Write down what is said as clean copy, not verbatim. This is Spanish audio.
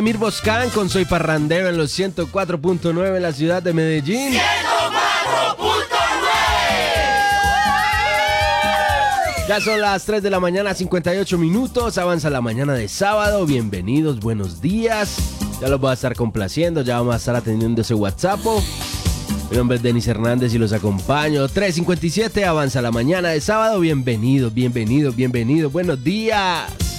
Mir Boscan con Soy Parrandero en los 104.9 en la ciudad de Medellín. 104.9. Ya son las 3 de la mañana, 58 minutos. Avanza la mañana de sábado. Bienvenidos, buenos días. Ya los voy a estar complaciendo, ya vamos a estar atendiendo ese WhatsApp. Mi nombre es Denis Hernández y los acompaño. 3:57, avanza la mañana de sábado. Bienvenidos, buenos días.